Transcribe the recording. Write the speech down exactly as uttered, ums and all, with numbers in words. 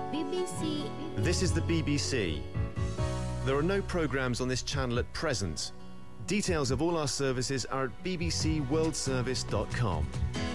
B B C. This is the B B C. There are no programmes on this channel at present. Details of all our services are at b b c world service dot com.